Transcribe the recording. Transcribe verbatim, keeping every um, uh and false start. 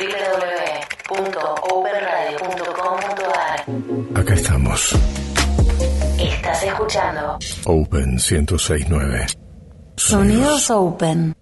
w w w punto open radio punto com punto a r. Acá estamos. Estás escuchando Open ciento seis punto nueve. Sonidos Open.